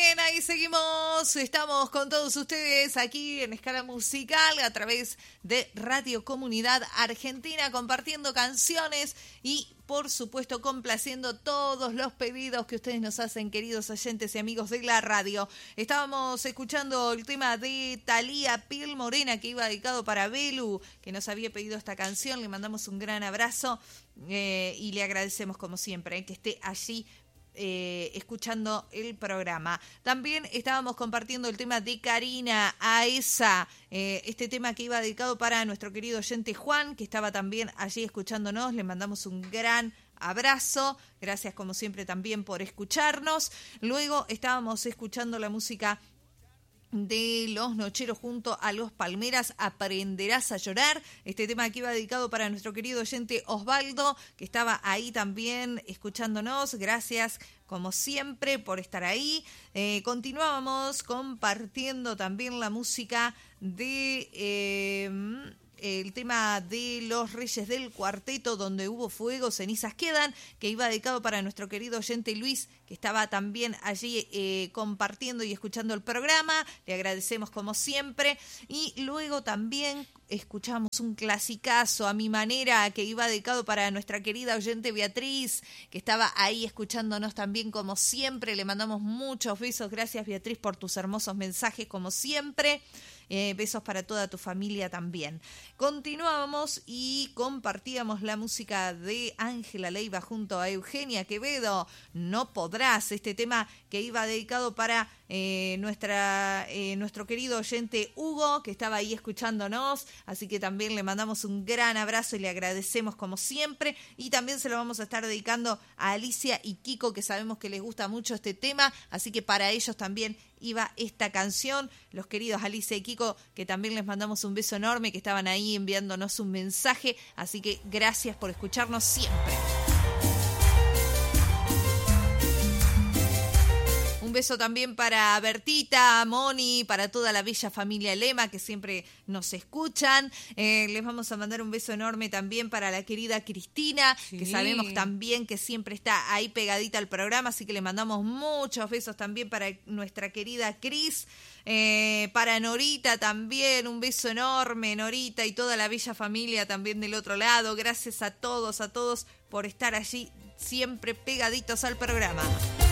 bien, ahí seguimos. Estamos con todos ustedes aquí en Escala Musical a través de Radio Comunidad Argentina, compartiendo canciones y, por supuesto, complaciendo todos los pedidos que ustedes nos hacen, queridos oyentes y amigos de la radio. Estábamos escuchando el tema de Thalía, Piel Morena, que iba dedicado para Belu, que nos había pedido esta canción. Le mandamos un gran abrazo y le agradecemos, como siempre, que esté allí escuchando el programa. También estábamos compartiendo el tema de Karina Aesa, este tema que iba dedicado para nuestro querido oyente Juan, que estaba también allí escuchándonos. Le mandamos un gran abrazo, gracias como siempre también por escucharnos. Luego estábamos escuchando la música de Los Nocheros junto a Los Palmeras, Aprenderás a Llorar, este tema que iba dedicado para nuestro querido oyente Osvaldo, que estaba ahí también escuchándonos. Gracias como siempre por estar ahí. Continuábamos compartiendo también la música de el tema de Los Reyes del Cuarteto, Donde hubo fuego, cenizas quedan, que iba dedicado para nuestro querido oyente Luis, que estaba también allí compartiendo y escuchando el programa. Le agradecemos como siempre. Y luego también escuchamos un clasicazo, A mi manera, que iba dedicado para nuestra querida oyente Beatriz, que estaba ahí escuchándonos también como siempre. Le mandamos muchos besos. Gracias, Beatriz, por tus hermosos mensajes como siempre. Besos para toda tu familia también. Continuábamos y compartíamos la música de Ángela Leiva junto a Eugenia Quevedo, No podrás, este tema que iba dedicado para nuestro querido oyente Hugo, que estaba ahí escuchándonos, así que también le mandamos un gran abrazo y le agradecemos como siempre. Y también se lo vamos a estar dedicando a Alicia y Kiko, que sabemos que les gusta mucho este tema, así que para ellos también iba esta canción, los queridos Alicia y Kiko, que también les mandamos un beso enorme, que estaban ahí enviándonos un mensaje, así que gracias por escucharnos siempre. Un beso también para Bertita, Moni, para toda la bella familia Lema que siempre nos escuchan. Les vamos a mandar un beso enorme también para la querida Cristina, sí, que sabemos también que siempre está ahí pegadita al programa, así que le mandamos muchos besos también para nuestra querida Cris. Para Norita también, un beso enorme, Norita, y toda la bella familia también del otro lado. Gracias a todos por estar allí siempre pegaditos al programa.